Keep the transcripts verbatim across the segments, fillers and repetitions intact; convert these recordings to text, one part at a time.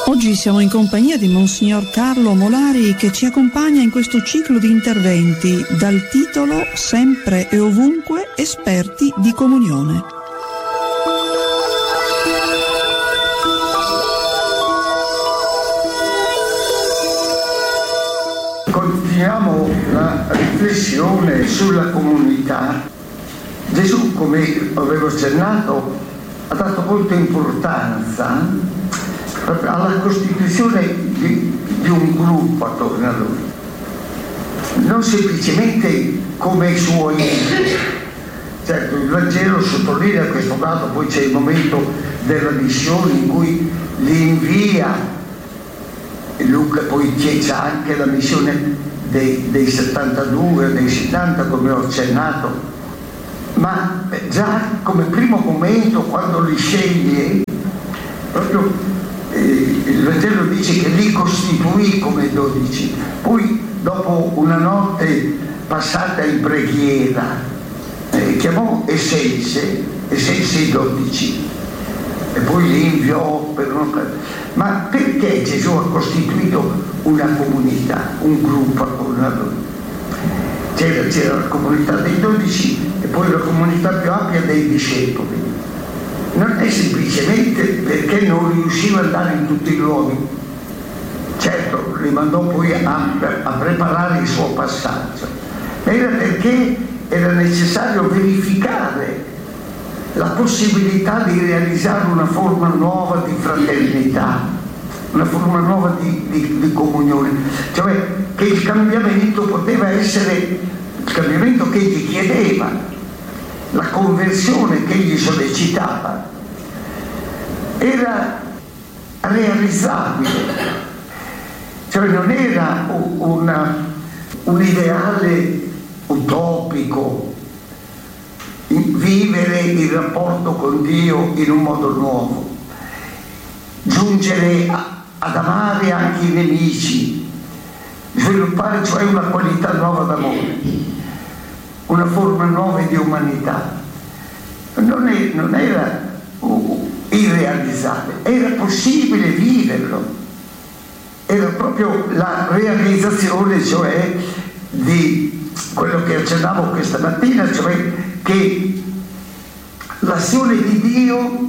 Oggi siamo in compagnia di Monsignor Carlo Molari, che ci accompagna in questo ciclo di interventi dal titolo Sempre e ovunque esperti di comunione. Continuiamo la riflessione sulla comunità. Gesù, come avevo accennato, ha dato molta importanza alla costituzione di, di un gruppo attorno a lui, non semplicemente come i suoi. Certo, il Vangelo sottolinea questo dato, poi c'è il momento della missione in cui li invia. Luca poi c'è anche la missione dei, dei settantadue, dei settanta, come ho accennato, ma già come primo momento, quando li sceglie, proprio il Vangelo dice che li costituì come dodici. Poi, dopo una notte passata in preghiera, eh, chiamò essenze, essenze i dodici, e poi li inviò per una... Ma perché Gesù ha costituito una comunità, un gruppo attorno a lui? C'era, c'era la comunità dei dodici e poi la comunità più ampia dei discepoli. Non è semplicemente perché non riusciva ad andare in tutti i luoghi. Certo, li mandò poi a, a preparare il suo passaggio. Era perché era necessario verificare la possibilità di realizzare una forma nuova di fraternità, una forma nuova di, di, di comunione. Cioè che il cambiamento poteva essere il cambiamento che gli chiedeva, la conversione che gli sollecitava, era realizzabile, cioè non era una, un ideale utopico, vivere il rapporto con Dio in un modo nuovo, giungere a, ad amare anche i nemici, sviluppare cioè una qualità nuova d'amore, una forma nuova di umanità. Non, è, non era uh, irrealizzabile, era possibile viverlo. Era proprio la realizzazione, cioè, di quello che accennavo questa mattina, cioè che l'azione di Dio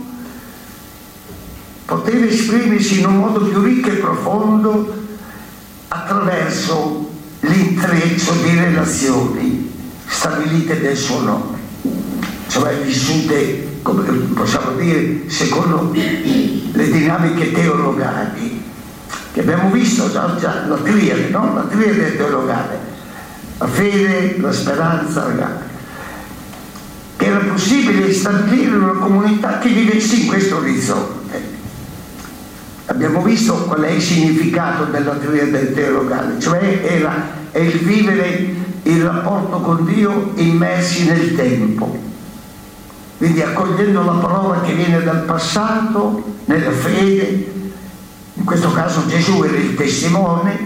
poteva esprimersi in un modo più ricco e profondo attraverso l'intreccio di relazioni stabilite nel suo nome, cioè vissute, come possiamo dire, secondo le dinamiche teologali che abbiamo visto già, già la triade, no? La triade teologale, la fede, la speranza, la... che era possibile stabilire una comunità che vivesse in questo orizzonte. Abbiamo visto qual è il significato della triade teologale, cioè era è il vivere il rapporto con Dio immersi nel tempo, quindi accogliendo la parola che viene dal passato, nella fede. In questo caso Gesù era il testimone.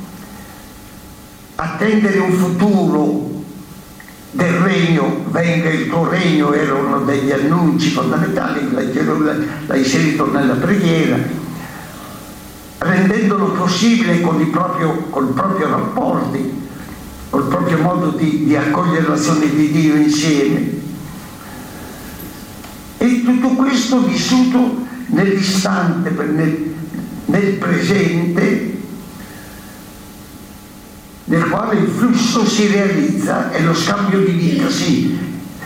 Attendere un futuro del regno, venga il tuo regno, era uno degli annunci fondamentali, l'ha inserito nella preghiera, rendendolo possibile con i proprio, con i propri rapporti, col proprio modo di, di accogliere l'azione di Dio insieme. E tutto questo vissuto nell'istante, nel, nel presente, nel quale il flusso si realizza e lo scambio di vita si,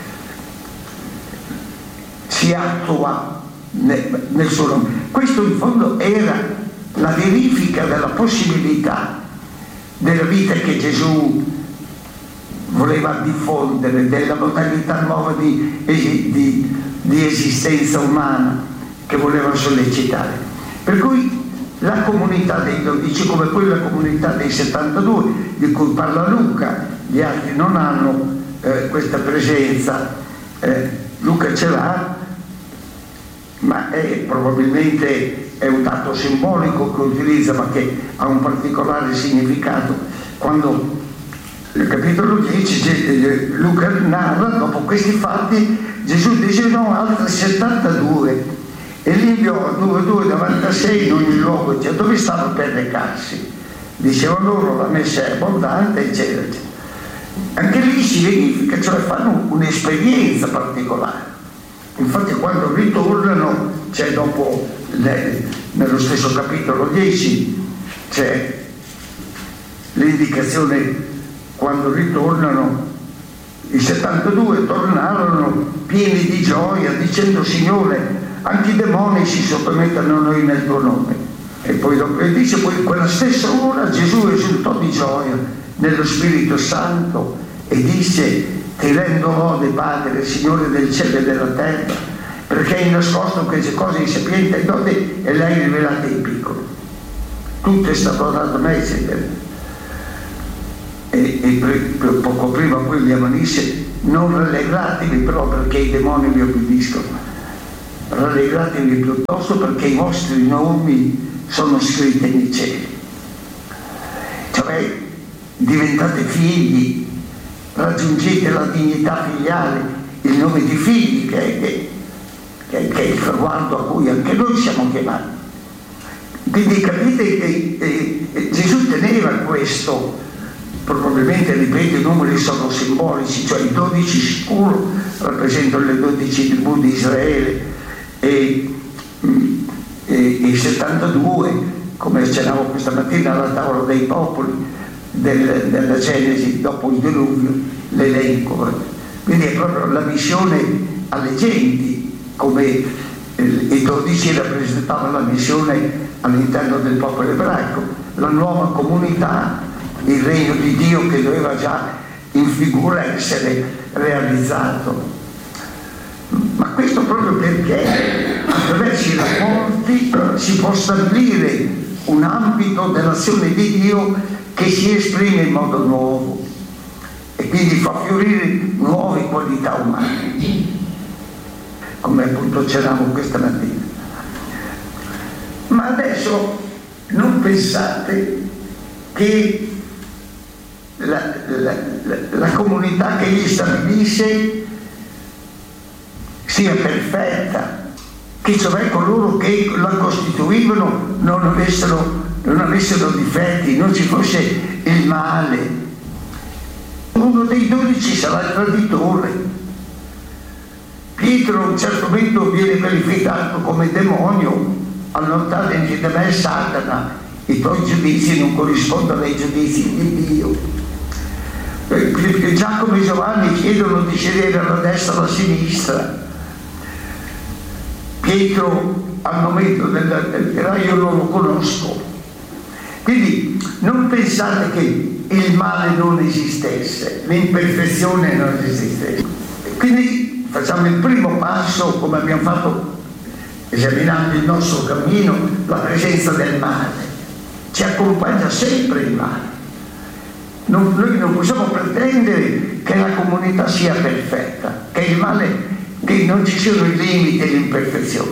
si attua nel, nel suo nome. Questo in fondo era la verifica della possibilità della vita che Gesù voleva diffondere, della modalità nuova di, di, di esistenza umana che voleva sollecitare. Per cui la comunità dei dodici, come quella comunità dei settantadue di cui parla Luca, gli altri non hanno eh, questa presenza, eh, Luca ce l'ha, ma è probabilmente è un dato simbolico che utilizza, ma che ha un particolare significato. Quando nel capitolo dieci Luca narra, dopo questi fatti Gesù dice no, altri settantadue, e li inviò due due davanti trentasei in ogni luogo, dice, dove stanno per recarsi? Diceva loro la messa è abbondante, eccetera, eccetera. Anche lì si verifica, cioè fanno un'esperienza particolare. Infatti quando ritornano, c'è dopo, nello stesso capitolo dieci, c'è l'indicazione quando ritornano, i settantadue tornarono pieni di gioia, dicendo Signore, anche i demoni si sottomettono a noi nel tuo nome. E poi dopo, e dice, poi quella stessa ora Gesù esultò di gioia nello Spirito Santo e disse, ti rendo lode Padre, Signore del cielo e della terra, perché hai nascosto queste cose in sapienti e dote e le hai rivelate ai piccoli. Tutto è stato dato a me, eccetera. E, e pre, poco prima poi gli ammonisse, non rallegratevi però perché i demoni vi obbediscono, rallegratevi piuttosto perché i vostri nomi sono scritti nei cieli. Cioè diventate figli, raggiungete la dignità filiale, il nome di figli che è, che, che, che è il traguardo a cui anche noi siamo chiamati. Quindi capite che eh, eh, Gesù teneva questo. Probabilmente, ripeto, i numeri sono simbolici, cioè i dodici sicuro rappresentano le dodici tribù di Israele e, e, e i settantadue, come accennavo questa mattina alla tavola dei popoli del, della Genesi dopo il diluvio, l'elenco. Quindi è proprio la missione alle genti, come i dodici rappresentavano la missione all'interno del popolo ebraico, la nuova comunità, il regno di Dio che doveva già in figura essere realizzato. Ma questo proprio perché attraverso i rapporti si può stabilire un ambito dell'azione di Dio che si esprime in modo nuovo e quindi fa fiorire nuove qualità umane, come appunto accennavo questa mattina. Ma adesso non pensate che La, la, la, la comunità che egli stabilisse sia perfetta, che cioè coloro che la costituivano non avessero, non avessero difetti, non ci fosse il male. Uno dei dodici sarà il traditore. Pietro a un certo momento viene verificato come demonio, allontanaci da me Satana, i tuoi giudizi non corrispondono ai giudizi di Dio. Giacomo e Giovanni chiedono di sedere alla destra o alla sinistra. Pietro al momento del, del dirà io non lo conosco. Quindi non pensate che il male non esistesse, l'imperfezione non esistesse. Quindi facciamo il primo passo, come abbiamo fatto esaminando il nostro cammino, la presenza del male. Ci accompagna sempre il male. Non, noi non possiamo pretendere che la comunità sia perfetta, che il male, che non ci siano i limiti e l'imperfezione.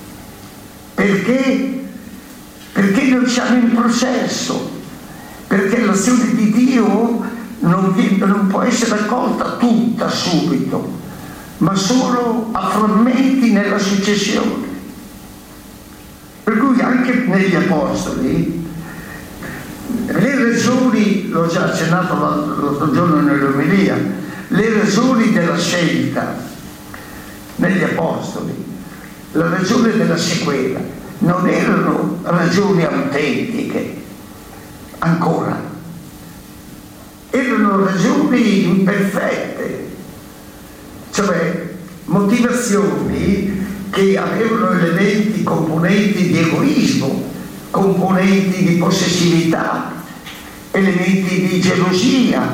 Perché? Perché noi siamo in processo, perché l'azione di Dio non, non può essere accolta tutta subito, ma solo a frammenti nella successione. Per cui anche negli Apostoli le ragioni, l'ho già accennato l'altro giorno nell'omelia, le ragioni della scelta negli Apostoli, la ragione della sequela, non erano ragioni autentiche, ancora, erano ragioni imperfette, cioè motivazioni che avevano elementi, componenti di egoismo, componenti di possessività, elementi di gelosia.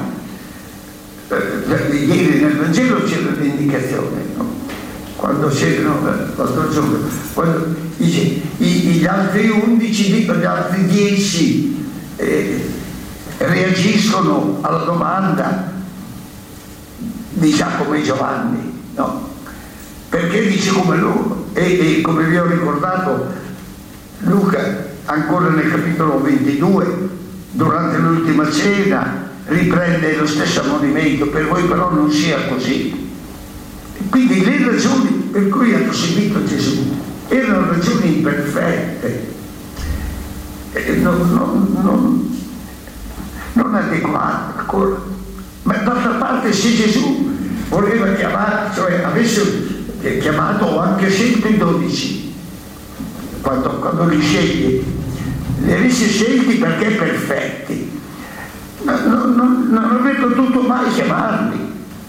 Eh, ieri nel Vangelo c'era l'indicazione, no? Quando c'erano l'altro giorno, quando dice i, gli altri undici, gli altri dieci eh, reagiscono alla domanda di Giacomo e Giovanni, no? Perché dice come loro, e, e come vi ho ricordato, Luca ancora nel capitolo ventidue, durante l'ultima cena, riprende lo stesso ammonimento: per voi però non sia così. Quindi le ragioni per cui hanno seguito Gesù erano ragioni imperfette, eh, non, non, non, non adeguato ancora. Ma d'altra parte, se Gesù voleva chiamare, cioè avesse chiamato o anche scelto i dodici, quando, quando li sceglie, li avesse scelti perché perfetti, non, non, non avrebbe potuto mai chiamarli.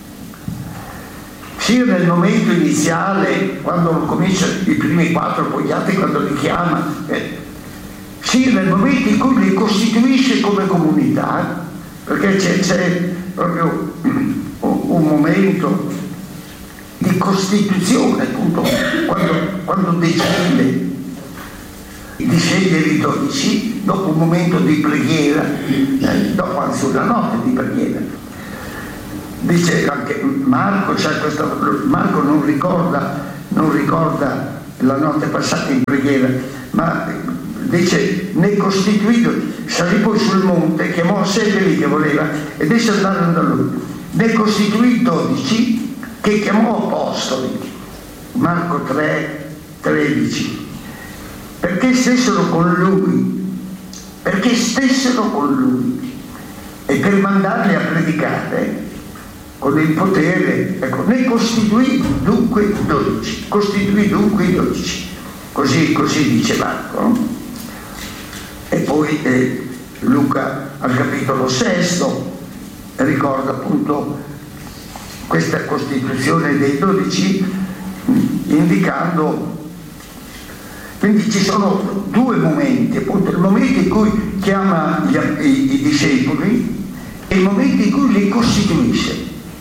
Sia nel momento iniziale, quando comincia i primi quattro, poi gli altri quando li chiama, eh, sia nel momento in cui li costituisce come comunità, perché c'è, c'è proprio un, un momento di costituzione, appunto, quando, quando decide di scegliere i dodici, dopo un momento di preghiera, eh, dopo anzi una notte di preghiera. Dice anche Marco, cioè questa, Marco non ricorda, non ricorda la notte passata in preghiera, ma dice: ne costituito, salì poi sul monte, chiamò a sé quelli che voleva ed essi andarono da lui. Ne costituì dodici che chiamò apostoli, Marco tre, tredici, perché stessero con lui, perché stessero con lui e per mandarli a predicare con il potere, ecco, ne costituì dunque dodici, costituì dunque i dodici, così, così dice Marco. E poi eh, Luca al capitolo sesto ricorda appunto questa costituzione dei dodici, indicando, quindi ci sono due momenti, appunto il momento in cui chiama gli, i, i discepoli e il momento in cui li costituisce.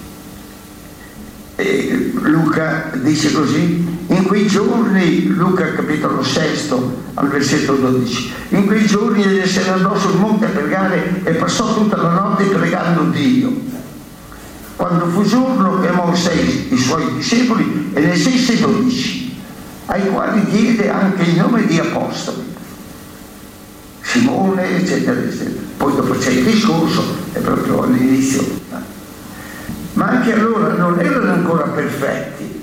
E Luca dice così: in quei giorni, Luca capitolo sesto al versetto dodici, in quei giorni egli se ne andò sul monte a pregare e passò tutta la notte pregando Dio. Quando fu giorno chiamò sei i suoi discepoli e ne scelse dodici, ai quali diede anche il nome di apostoli, Simone, eccetera, eccetera. Poi dopo c'è il discorso, è proprio all'inizio. Ma anche allora non erano ancora perfetti,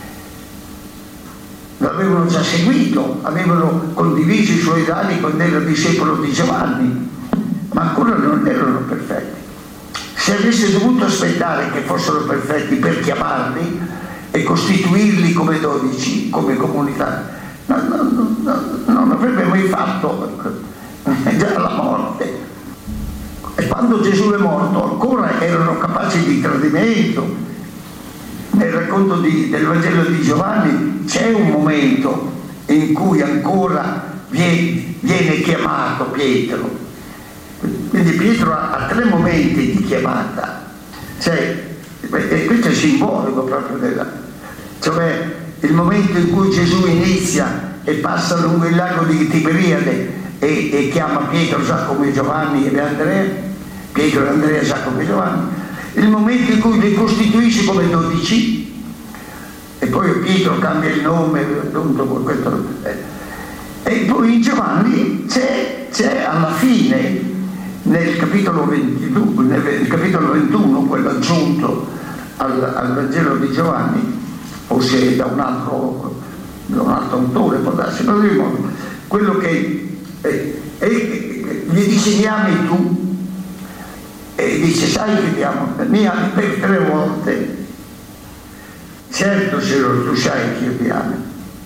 l'avevano già seguito, avevano condiviso i suoi dati quando era discepolo di Giovanni, ma ancora non erano perfetti. Se avesse dovuto aspettare che fossero perfetti per chiamarli e costituirli come dodici, come comunità, no, no, no, no, non avrebbe mai fatto, già alla morte. E quando Gesù è morto ancora erano capaci di tradimento. Nel racconto di, del Vangelo di Giovanni c'è un momento in cui ancora viene, viene chiamato Pietro. Quindi Pietro ha, ha tre momenti di chiamata, cioè, e questo è simbolico proprio della, cioè il momento in cui Gesù inizia e passa lungo il lago di Tiberiade e, e chiama Pietro, Giacomo e Giovanni e Andrea, Pietro, Andrea, Giacomo e Giovanni, il momento in cui li costituisce come dodici, e poi Pietro cambia il nome, appunto, questo, eh. E poi in Giovanni c'è, c'è alla fine, nel capitolo ventidue, nel capitolo ventuno, quello aggiunto al, al Vangelo di Giovanni, o se da un altro, da un altro autore, può darsi, ma quello che eh, eh, gli dice: mi ami tu? E dice: sai che ti amo, mi ami per tre volte. Certo, Signore, tu sai che io ti amo.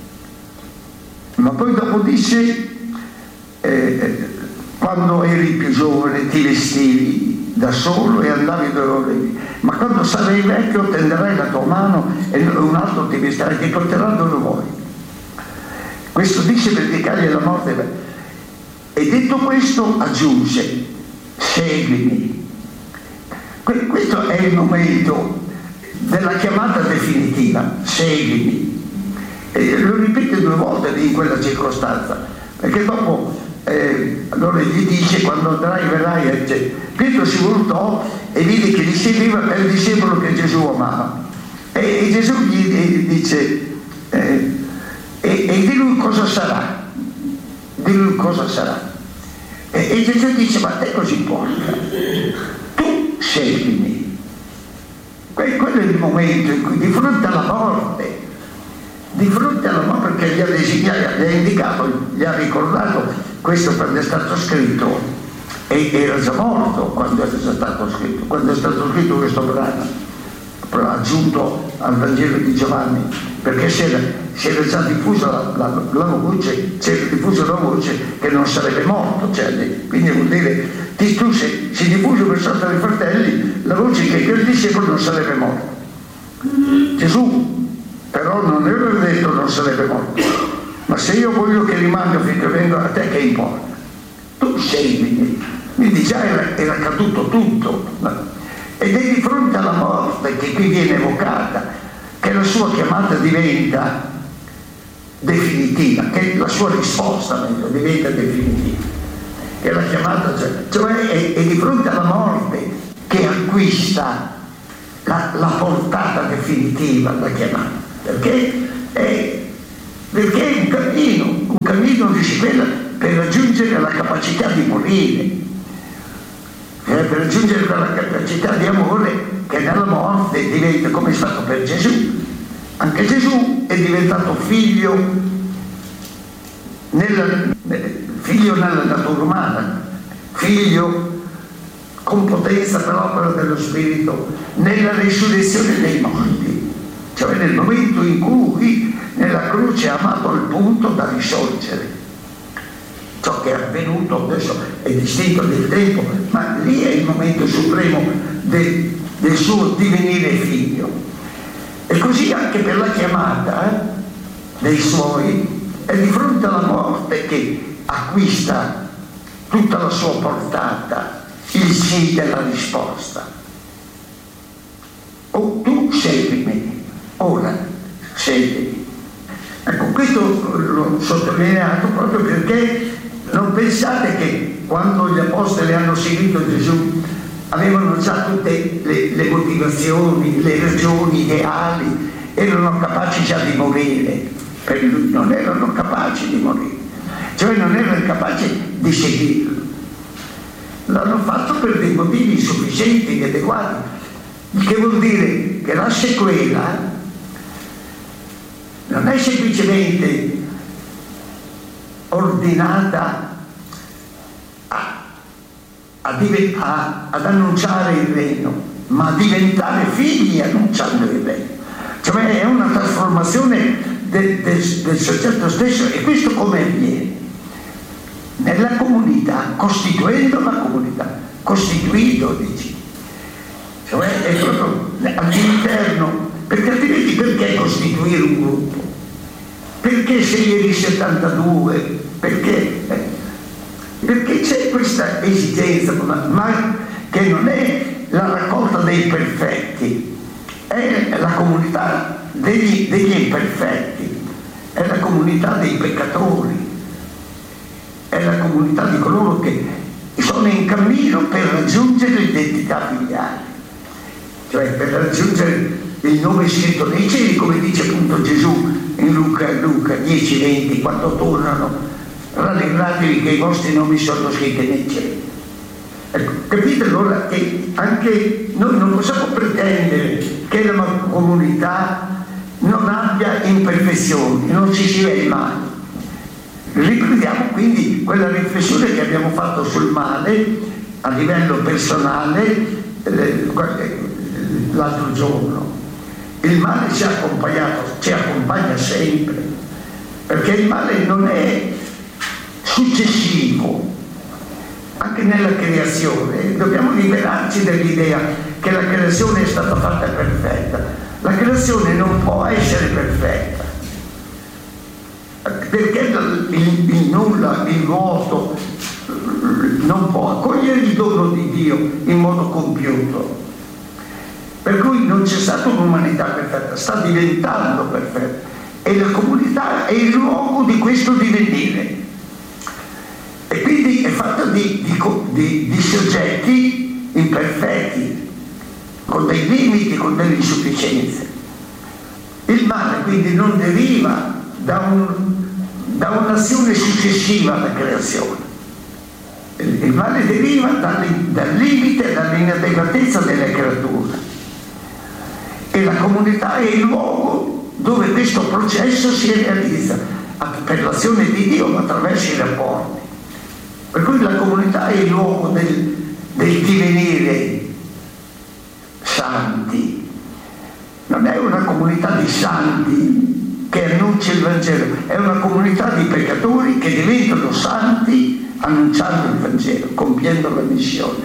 Ma poi dopo dice: eh, quando eri più giovane ti vestivi da solo e andavi dove volevi, ma quando sarai vecchio tenderai la tua mano e un altro ti vestirà e ti porterà dove vuoi. Questo dice per dedicargli la morte. E detto questo aggiunge: seguimi. Questo è il momento della chiamata definitiva: seguimi. E lo ripete due volte in quella circostanza, perché dopo eh, allora gli dice: quando andrai verrai a te. Pietro si voltò e vide che gli seguiva per il discepolo che Gesù amava, e, e Gesù gli dice eh, e, e di lui cosa sarà? Di lui cosa sarà? E, e Gesù dice: ma a te cosa importa? Tu seguimi. Quello è il momento in cui, di fronte alla morte, di fronte alla morte, perché gli ha, gli ha indicato, gli ha ricordato questo quando è stato scritto, e era già morto quando è stato scritto, quando è stato scritto questo brano, aggiunto al Vangelo di Giovanni, perché si era, si era già diffusa la, la, la voce, si era diffusa la voce che non sarebbe morto, cioè, quindi vuol dire che tu si, si diffuse per sotto dei fratelli la voce che quel discepolo non sarebbe morto. Gesù però non aveva detto non sarebbe morto, ma se io voglio che rimanga finché vengo a te, che importa? Tu seguimi, quindi già era, era caduto tutto, no? Ed è di fronte alla morte che qui viene evocata che la sua chiamata diventa definitiva, che la sua risposta meglio, diventa definitiva, che la chiamata, cioè, cioè è, è di fronte alla morte che acquista la, la portata definitiva la chiamata, perché è, perché è un cammino, un cammino di disciplina per raggiungere la capacità di morire, per raggiungere quella capacità di amore che nella morte diventa, come è stato per Gesù. Anche Gesù è diventato figlio nella, figlio nella natura umana, figlio con potenza per l'opera dello Spirito nella risurrezione dei morti, cioè nel momento in cui nella croce ha amato il punto da risorgere. Ciò che è avvenuto adesso è distinto del tempo, ma lì è il momento supremo del, del suo divenire figlio. E così anche per la chiamata eh, dei suoi, è di fronte alla morte che acquista tutta la sua portata, il sì della risposta. O tu seguimi, ora seguimi. Ecco, questo l'ho sottolineato proprio perché non pensate che quando gli apostoli hanno seguito Gesù avevano già tutte le, le motivazioni, le ragioni ideali, erano capaci già di morire. Per lui non erano capaci di morire, cioè non erano capaci di seguirlo. L'hanno fatto per dei motivi insufficienti e adeguati, il che vuol dire che la sequela non è semplicemente ordinata a, a, a, ad annunciare il regno, ma a diventare figli annunciando il regno. Cioè è una trasformazione del, del, del soggetto stesso. E questo come avviene? Nella comunità, costituendo la comunità, costituito, dici. Cioè è proprio all'interno, perché altrimenti perché costituire un gruppo? Perché se ieri settantadue? Perché? Eh, perché c'è questa esigenza, ma che non è la raccolta dei perfetti, è la comunità degli, degli imperfetti, è la comunità dei peccatori, è la comunità di coloro che sono in cammino per raggiungere l'identità filiale, cioè per raggiungere il nome scritto nei cieli, come dice appunto Gesù in Luca, Luca dieci venti, quando tornano, rallegratevi che i vostri nomi sono scritti nei cieli. Ecco, capite allora che anche noi non possiamo pretendere che la comunità non abbia imperfezioni, non ci sia il male. Riprendiamo quindi quella riflessione che abbiamo fatto sul male a livello personale l'altro giorno. Il male ci ha accompagnato, ci accompagna sempre, perché il male non è successivo. Anche nella creazione dobbiamo liberarci dell'idea che la creazione è stata fatta perfetta. La creazione non può essere perfetta, perché il, il nulla, il vuoto non può accogliere il dono di Dio in modo compiuto. Per cui non c'è stata un'umanità perfetta, sta diventando perfetta, e la comunità è il luogo di questo divenire. E quindi è fatta di, di, di, di soggetti imperfetti, con dei limiti, con delle insufficienze. Il male quindi non deriva da, un, da un'azione successiva alla creazione. Il, il male deriva dal, dal limite, dall'inadeguatezza delle creature. E la comunità è il luogo dove questo processo si realizza per l'azione di Dio, ma attraverso i rapporti. Per cui la comunità è il luogo del, del divenire santi. Non è una comunità di santi che annuncia il Vangelo, è una comunità di peccatori che diventano santi annunciando il Vangelo, compiendo la missione.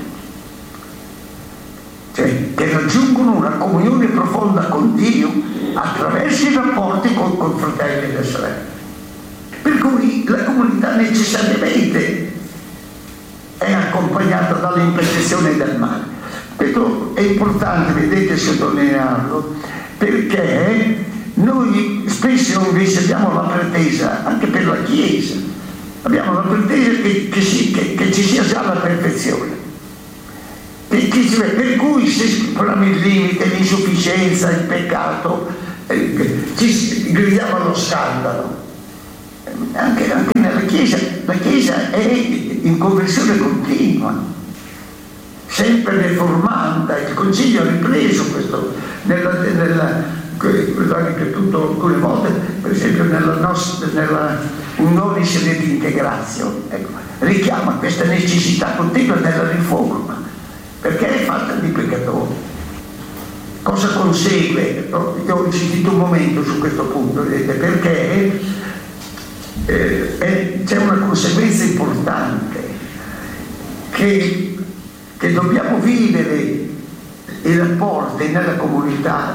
Cioè, che raggiungono una comunione profonda con Dio attraverso i rapporti con, con fratelli e sorelle. Per cui la comunità necessariamente è accompagnata dall'imperfezione del male. Questo è importante, vedete, sottolinearlo, perché noi spesso invece abbiamo la pretesa, anche per la Chiesa, abbiamo la pretesa che, che, si, che, che ci sia già la perfezione. E che, per cui se esploriamo il limite, l'insufficienza, il peccato, eh, ci gridiamo allo scandalo. Anche, anche nella Chiesa, la Chiesa è in conversione continua, sempre riformanda. Il Concilio ha ripreso questo, nella, nella, l'ho ripetuto alcune volte, per esempio nella nostra, nella Unionis et Integratio, ecco, richiama questa necessità continua della riforma, perché è fatta di peccatori. Cosa consegue? Io ho insistito un momento su questo punto, vedete, perché Eh, eh, c'è una conseguenza importante, che, che dobbiamo vivere i rapporti nella comunità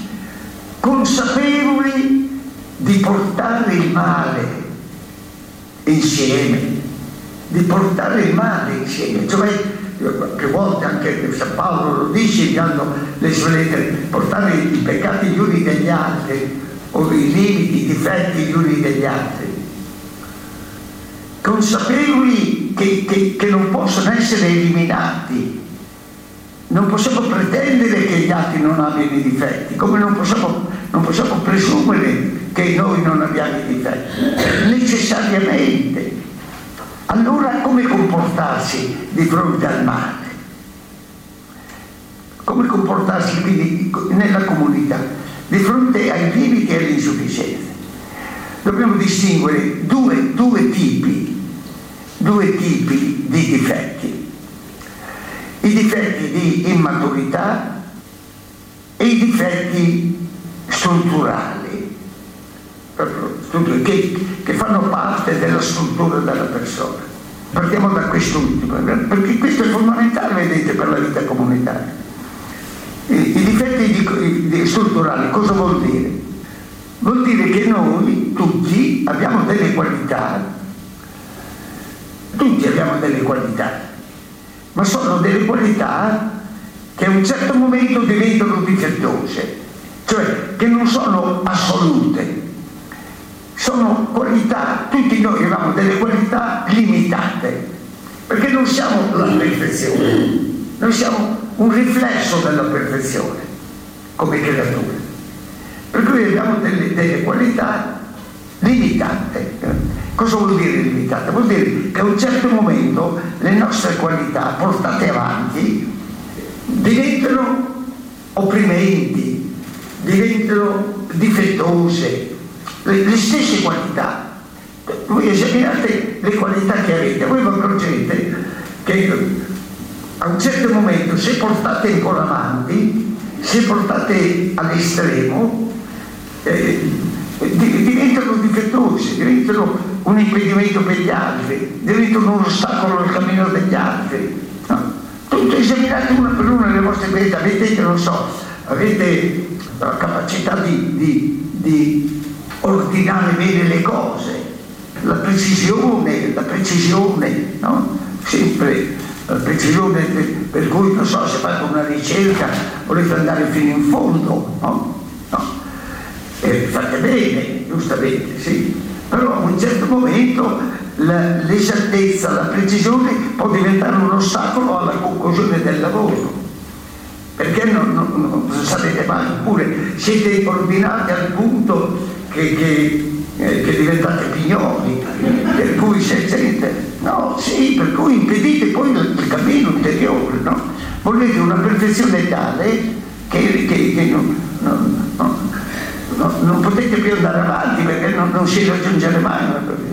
consapevoli di portare il male insieme, di portare il male insieme, cioè più volte anche San Paolo lo dice, inviando le sue lettere, portare i peccati gli uni degli altri o i limiti, i difetti gli uni degli altri, consapevoli che, che, che non possono essere eliminati. Non possiamo pretendere che gli altri non abbiano i difetti, come non possiamo, non possiamo presumere che noi non abbiamo i difetti, necessariamente. Allora come comportarsi di fronte al male? Come comportarsi quindi nella comunità, di fronte ai limiti e alle insufficienze? Dobbiamo distinguere due, due tipi due tipi di difetti: i difetti di immaturità e i difetti strutturali, che, che fanno parte della struttura della persona. Partiamo da quest'ultimo, perché questo è fondamentale, vedete, per la vita comunitaria. I, i difetti di, di strutturali cosa vuol dire? Vuol dire che noi tutti abbiamo delle qualità, tutti abbiamo delle qualità, ma sono delle qualità che a un certo momento diventano difettose, cioè che non sono assolute, sono qualità, tutti noi abbiamo delle qualità limitate, perché non siamo la perfezione, noi siamo un riflesso della perfezione come creature, per cui abbiamo delle, delle qualità limitate. Cosa vuol dire limitate? Vuol dire che a un certo momento le nostre qualità portate avanti diventano opprimenti, diventano difettose, le, le stesse qualità. Voi esaminate le qualità che avete, voi vi accorgete che a un certo momento, se portate ancora avanti, se portate all'estremo, eh, diventano difettose, diventano un impedimento per gli altri, diventano un ostacolo al cammino degli altri. No? Tutto esaminate una per una le vostre qualità, vedete, non so, avete la capacità di, di, di ordinare bene le cose, la precisione, la precisione, no? Sempre la precisione per, per cui, non so, se fate una ricerca volete andare fino in fondo, no? No. E fate bene, giustamente, sì, però a un certo momento la, l'esattezza, la precisione può diventare un ostacolo alla conclusione del lavoro, perché non, non, non sapete mai, oppure siete ordinati al punto che, che, eh, che diventate pignoli, per cui se gente, no, sì, per cui impedite poi il, il cammino ulteriore, no? Volete una perfezione tale che, che, che non, non, non No, non potete più andare avanti perché non, non si raggiungerà mai.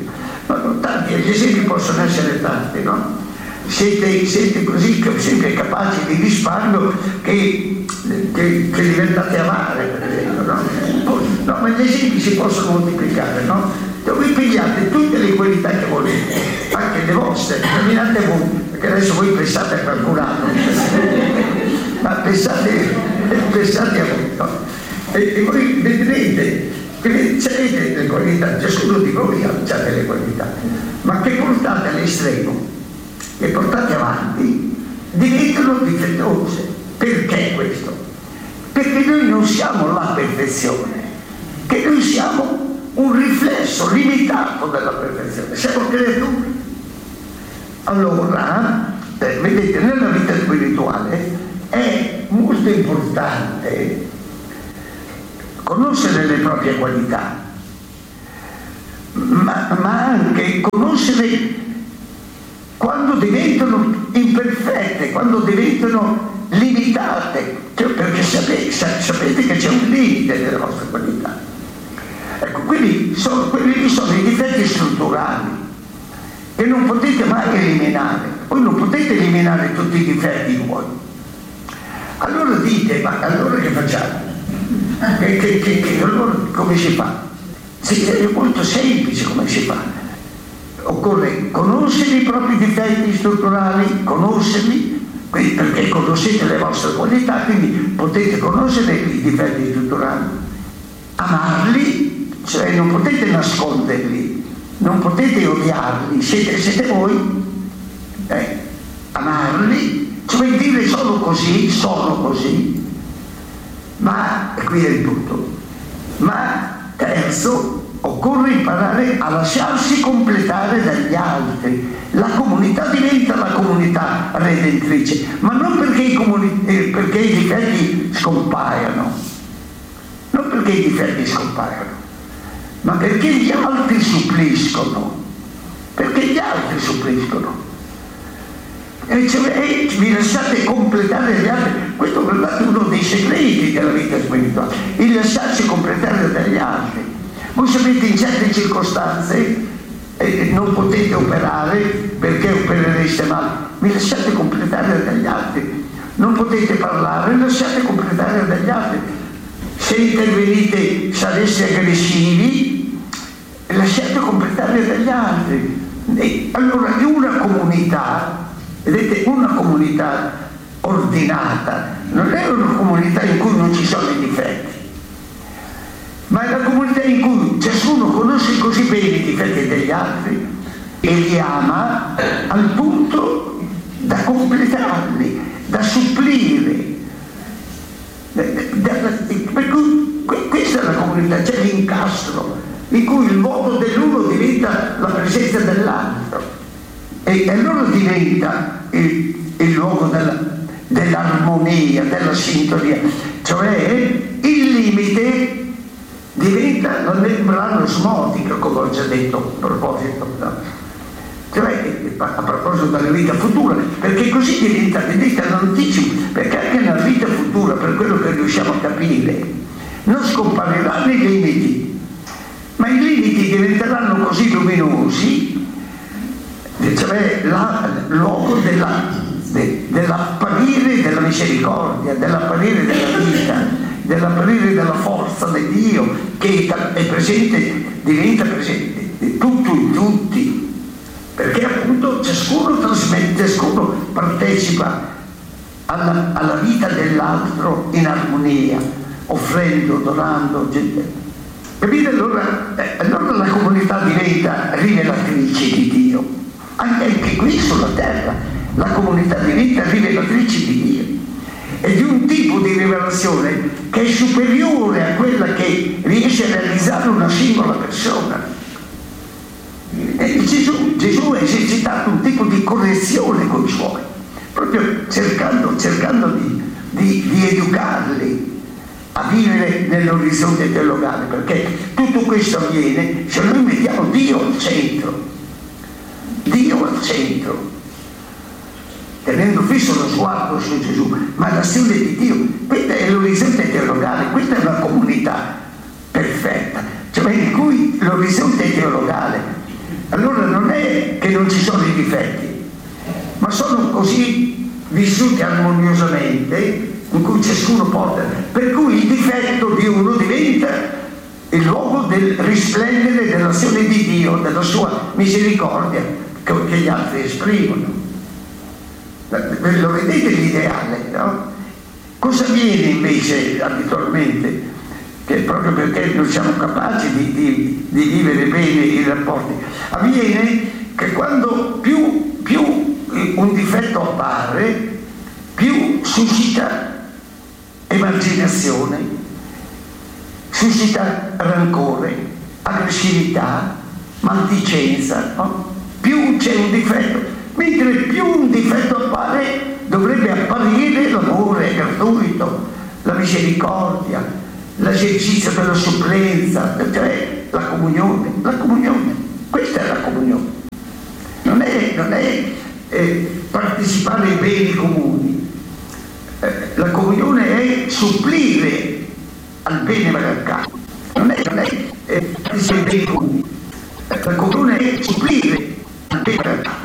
No, tanti esempi possono essere tanti, no? Siete, siete così sempre capaci di risparmio che, che, che diventate avare, per esempio, no? No, ma gli esempi si possono moltiplicare, no? Dove pigliate tutte le qualità che volete, anche le vostre, terminate voi, perché adesso voi pensate a qualcun altro, ma pensate, pensate a voi, no? E, e voi vedrete che avete le qualità, ciascuno di voi ha delle qualità, ma che portate all'estremo, che portate avanti, diventano difettose. Perché questo? Perché noi non siamo la perfezione, che noi siamo un riflesso limitato della perfezione, siamo creature. Allora, eh, vedete, nella vita spirituale è molto importante conoscere le proprie qualità, ma, ma anche conoscere quando diventano imperfette, quando diventano limitate, cioè, perché sapete, sapete che c'è un limite delle vostre qualità. Ecco, quindi sono, quelli sono i difetti strutturali che non potete mai eliminare. Voi non potete eliminare tutti i difetti voi. Allora dite, ma allora che facciamo? Che, che, che, che, allora come si fa? Sì, è molto semplice come si fa. Occorre conoscere i propri difetti strutturali, conoscerli, perché conoscete le vostre qualità, quindi potete conoscere i difetti strutturali, amarli, cioè non potete nasconderli, non potete odiarli, siete, siete voi, eh, amarli, cioè dire sono così, sono così. Ma qui è il punto. Ma terzo, occorre imparare a lasciarsi completare dagli altri. La comunità diventa la comunità redentrice, ma non perché i, comuni- eh, perché i difetti scompaiano, non perché i difetti scompaiano, ma perché gli altri suppliscono, perché gli altri suppliscono. E cioè, vi lasciate completare gli altri. Questo è uno dei segreti della vita spirituale, il lasciarsi completare dagli altri. Voi sapete, in certe circostanze eh, non potete operare perché operereste male, vi lasciate completare dagli altri. Non potete parlare, lasciate completare dagli altri. Se intervenite sareste aggressivi, lasciate completare dagli altri. E allora in una comunità, vedete, una comunità ordinata non è una comunità in cui non ci sono i difetti, ma è una comunità in cui ciascuno conosce così bene i difetti degli altri e li ama al punto da completarli, da supplire. Per cui questa è la comunità, c'è l'incastro in cui il modo dell'uno diventa la presenza dell'altro e allora diventa il, il luogo della, dell'armonia, della sintonia, cioè il limite diventa, non è un brano osmotico, come ho già detto a proposito, no? Cioè a proposito della vita futura, perché così diventa, vedete, l'anticipo, perché anche nella vita futura, per quello che riusciamo a capire, non scompariranno i limiti, ma i limiti diventeranno così luminosi, cioè la, il luogo della, de, dell'apparire della misericordia, dell'apparire della vita, dell'apparire della forza di Dio che è presente, diventa presente tutto in tutti, perché appunto ciascuno trasmette, ciascuno partecipa alla, alla vita dell'altro in armonia, offrendo, donando, gente. Capite? Allora, eh, allora la comunità diventa rivelatrice di Dio. Anche, anche qui sulla terra la comunità diventa rivelatrice di Dio. È di un tipo di rivelazione che è superiore a quella che riesce a realizzare una singola persona. E Gesù, Gesù ha esercitato un tipo di correzione con i suoi, proprio cercando, cercando di, di, di educarli a vivere nell'orizzonte teologale, perché tutto questo avviene se noi mettiamo Dio al centro, Dio al centro, tenendo fisso lo sguardo su Gesù, ma l'azione di Dio. Questo è l'orizzonte teologale, questa è una comunità perfetta, cioè in cui l'orizzonte teologale allora non è che non ci sono i difetti, ma sono così vissuti armoniosamente, in cui ciascuno porta, per cui il difetto di uno diventa il luogo del risplendere dell'azione di Dio, della sua misericordia che, che gli altri esprimono. Lo vedete l'ideale, no? Cosa avviene invece abitualmente? Che proprio perché non siamo capaci di, di, di vivere bene i rapporti, avviene che quando più, più un difetto appare, più suscita emarginazione, suscita rancore, aggressività, maldicenza, no? Più c'è un difetto, mentre più un difetto appare, dovrebbe apparire l'amore gratuito, la misericordia, l'esercizio della supplenza, cioè la comunione, la comunione, questa è la comunione, non è, non è eh, partecipare ai beni comuni, eh, la comunione è supplire al bene mercato, non è, non è eh, partecipare ai beni comuni, la comunione è supplire al bene mercato.